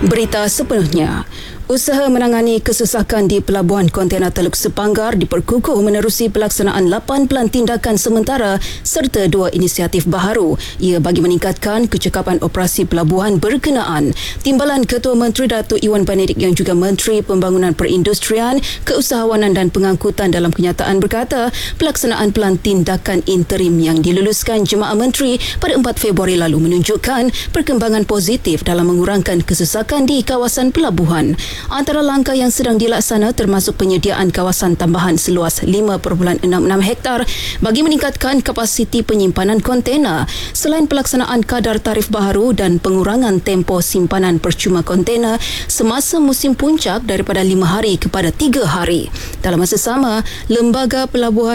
Berita sepenuhnya. Usaha menangani kesesakan di Pelabuhan Kontena Teluk Sepanggar diperkukuh menerusi pelaksanaan 8 pelan tindakan sementara serta 2 inisiatif baharu. Ia bagi meningkatkan kecekapan operasi pelabuhan berkenaan. Timbalan Ketua Menteri Datuk Iwan Benedik yang juga Menteri Pembangunan Perindustrian, Keusahawanan dan Pengangkutan dalam kenyataan berkata, pelaksanaan pelan tindakan interim yang diluluskan Jemaah Menteri pada 4 Februari lalu menunjukkan perkembangan positif dalam mengurangkan kesesakan di kawasan pelabuhan. Antara langkah yang sedang dilaksana termasuk penyediaan kawasan tambahan seluas 5.66 hektar bagi meningkatkan kapasiti penyimpanan kontena. Selain pelaksanaan kadar tarif baharu dan pengurangan tempoh simpanan percuma kontena semasa musim puncak daripada 5 hari kepada 3 hari. Dalam masa sama, Lembaga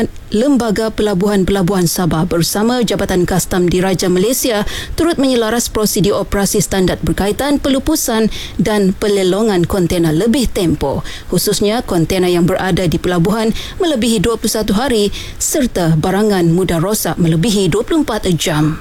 Pelabuhan Sabah bersama Jabatan Kastam Diraja Malaysia turut menyelaras prosedur operasi standard berkaitan pelupusan dan pelelongan kontena lebih tempoh, khususnya kontena yang berada di pelabuhan melebihi 21 hari serta barangan mudah rosak melebihi 24 jam.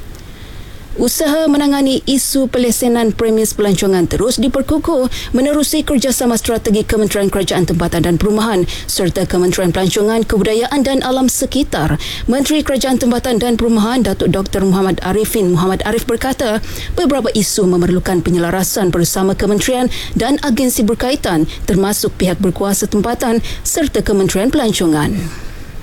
Usaha menangani isu pelesenan premis pelancongan terus diperkukuh menerusi kerjasama strategi Kementerian Kerajaan Tempatan dan Perumahan serta Kementerian Pelancongan, Kebudayaan dan Alam Sekitar. Menteri Kerajaan Tempatan dan Perumahan Datuk Dr. Muhammad Arif berkata, beberapa isu memerlukan penyelarasan bersama kementerian dan agensi berkaitan termasuk pihak berkuasa tempatan serta Kementerian Pelancongan.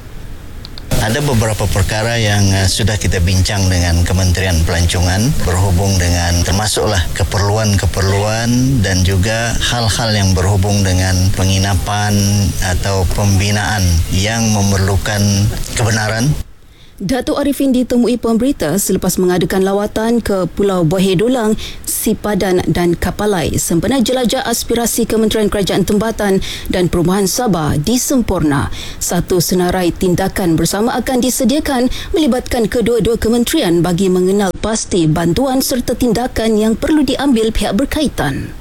Ada beberapa perkara yang sudah kita bincang dengan Kementerian Pelancongan berhubung dengan termasuklah keperluan-keperluan dan juga hal-hal yang berhubung dengan penginapan atau pembinaan yang memerlukan kebenaran. Datuk Arifin ditemui pemberita selepas mengadakan lawatan ke Pulau Bohedulang, Sipadan dan Kapalai sempena jelajah aspirasi Kementerian Kerajaan Tempatan dan Perumahan Sabah di Semporna. Satu senarai tindakan bersama akan disediakan melibatkan kedua-dua kementerian bagi mengenal pasti bantuan serta tindakan yang perlu diambil pihak berkaitan.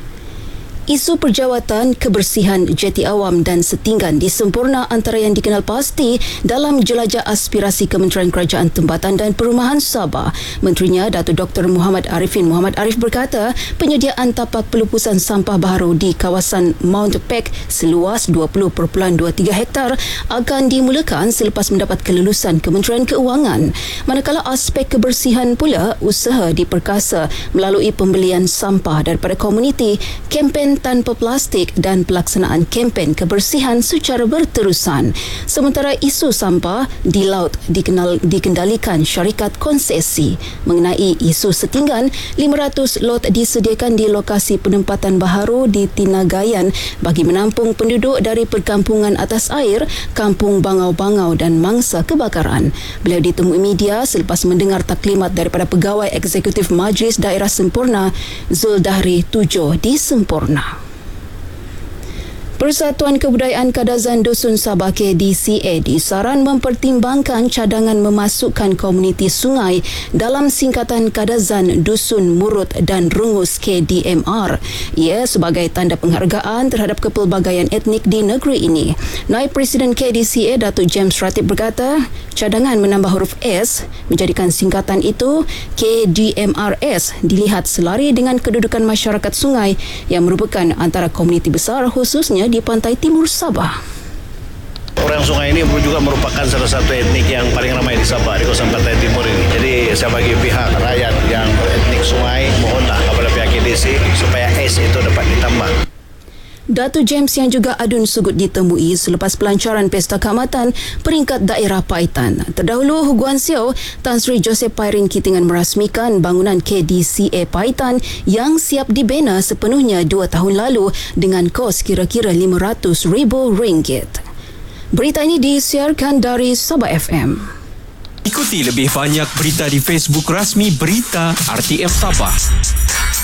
Isu perjawatan, kebersihan, jeti awam dan setinggan di Semporna antara yang dikenal pasti dalam jelajah aspirasi Kementerian Kerajaan Tempatan dan Perumahan Sabah. Menterinya Datuk Dr. Muhammad Arif berkata, penyediaan tapak pelupusan sampah baharu di kawasan Mount Peck seluas 20.23 hektar akan dimulakan selepas mendapat kelulusan Kementerian Keuangan. Manakala aspek kebersihan pula, usaha diperkasa melalui pembelian sampah daripada komuniti, kempen tanpa plastik dan pelaksanaan kempen kebersihan secara berterusan. Sementara isu sampah di laut dikendalikan syarikat konsesi. Mengenai isu setinggan, 500 lot disediakan di lokasi penempatan baharu di Tinagayan bagi menampung penduduk dari perkampungan atas air, kampung bangau-bangau dan mangsa kebakaran. Beliau ditemui media selepas mendengar taklimat daripada Pegawai Eksekutif Majlis Daerah Semporna, Zuldahri Tujoh di Semporna. Persatuan Kebudayaan Kadazan Dusun Sabah KDCA disaran mempertimbangkan cadangan memasukkan komuniti sungai dalam singkatan Kadazan Dusun Murut dan Rungus KDMR. Ia sebagai tanda penghargaan terhadap kepelbagaian etnik di negeri ini. Naib Presiden KDCA Datuk James Ratib berkata, cadangan menambah huruf S menjadikan singkatan itu KDMRS dilihat selari dengan kedudukan masyarakat sungai yang merupakan antara komuniti besar khususnya di pantai timur Sabah. Orang sungai ini juga merupakan salah satu etnik yang paling ramai di Sabah, di kawasan pantai timur ini. Jadi saya bagi pihak rakyat yang beretnik sungai, mohonlah kepada pihak KDC supaya S itu dapat ditambah. Datuk James yang juga adun sugut ditemui selepas pelancaran Pesta Kaamatan peringkat daerah Paitan. Terdahulu, Huguan Siau, Tan Sri Joseph Pairin Kitingan merasmikan bangunan KDCA Paitan yang siap dibina sepenuhnya 2 tahun lalu dengan kos kira-kira RM500,000. Berita ini disiarkan dari Sabah FM. Ikuti lebih banyak berita di Facebook rasmi Berita RTM Sabah.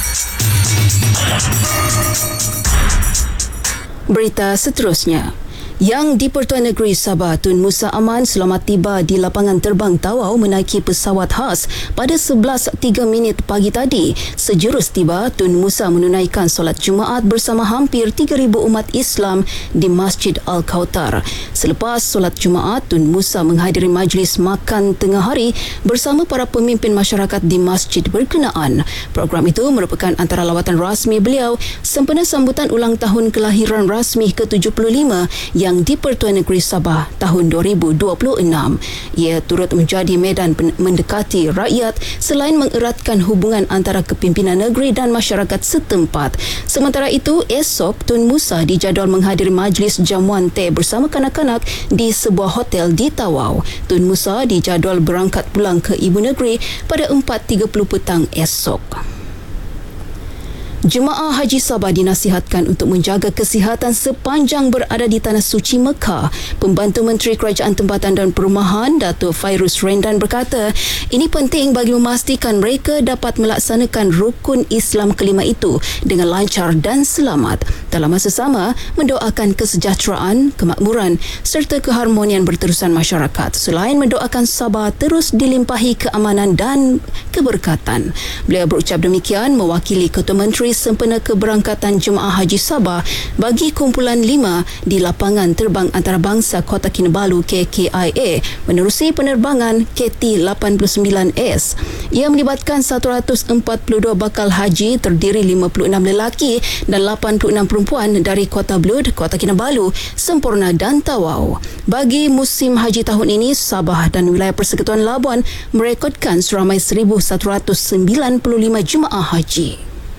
Berita seterusnya. Yang di-Pertuan Negeri Sabah Tun Musa Aman selamat tiba di lapangan terbang Tawau menaiki pesawat khas pada 11.03 pagi tadi. Sejurus tiba, Tun Musa menunaikan solat Jumaat bersama hampir 3,000 umat Islam di Masjid Al-Kautar. Selepas solat Jumaat, Tun Musa menghadiri majlis makan tengah hari bersama para pemimpin masyarakat di masjid berkenaan. Program itu merupakan antara lawatan rasmi beliau sempena sambutan ulang tahun kelahiran rasmi ke-75 yang di-Pertuan Negeri Sabah tahun 2026. Ia turut menjadi medan mendekati rakyat selain mengeratkan hubungan antara kepimpinan negeri dan masyarakat setempat. Sementara itu, esok Tun Musa dijadual menghadiri majlis jamuan teh bersama kanak-kanak di sebuah hotel di Tawau. Tun Musa dijadual berangkat pulang ke ibu negeri pada 4.30 petang esok. Jemaah Haji Sabah dinasihatkan untuk menjaga kesihatan sepanjang berada di Tanah Suci Mekah. Pembantu Menteri Kerajaan Tempatan dan Perumahan, Datuk Fairuz Rendan berkata, ini penting bagi memastikan mereka dapat melaksanakan rukun Islam kelima itu dengan lancar dan selamat. Dalam masa sama, mendoakan kesejahteraan, kemakmuran serta keharmonian berterusan masyarakat. Selain mendoakan Sabah terus dilimpahi keamanan dan keberkatan. Beliau berucap demikian mewakili Ketua Menteri sempena keberangkatan Jemaah Haji Sabah bagi kumpulan 5 di lapangan terbang antarabangsa Kota Kinabalu KKIA menerusi penerbangan KT-89S. Ia melibatkan 142 bakal haji terdiri 56 lelaki dan 86 perempuan dari Kota Blud, Kota Kinabalu, Semporna dan Tawau. Bagi musim haji tahun ini, Sabah dan wilayah Persekutuan Labuan merekodkan seramai 1,195 jemaah haji.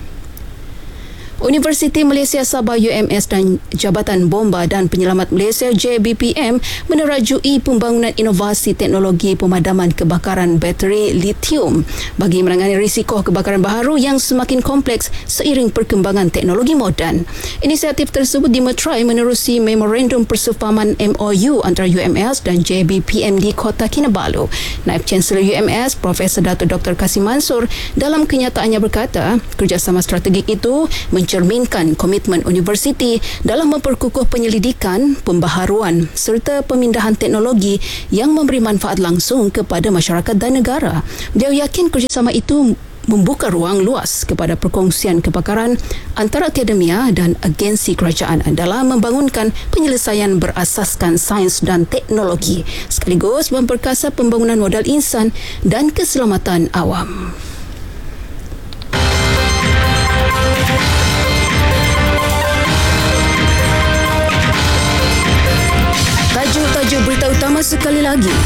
Universiti Malaysia Sabah UMS dan Jabatan Bomba dan Penyelamat Malaysia JBPM menerajui pembangunan inovasi teknologi pemadaman kebakaran bateri litium bagi menangani risiko kebakaran baharu yang semakin kompleks seiring perkembangan teknologi moden. Inisiatif tersebut dimeterai menerusi Memorandum Persefahaman MOU antara UMS dan JBPM di Kota Kinabalu. Naib Chancellor UMS Profesor Datuk Dr. Kasim Mansur dalam kenyataannya berkata, kerjasama strategik itu mencerminkan komitmen universiti dalam memperkukuh penyelidikan, pembaharuan serta pemindahan teknologi yang memberi manfaat langsung kepada masyarakat dan negara. Beliau yakin kerjasama itu membuka ruang luas kepada perkongsian kebakaran antara akademia dan agensi kerajaan dalam membangunkan penyelesaian berasaskan sains dan teknologi sekaligus memperkasa pembangunan modal insan dan keselamatan awam. Tajuk berita utama sekali lagi.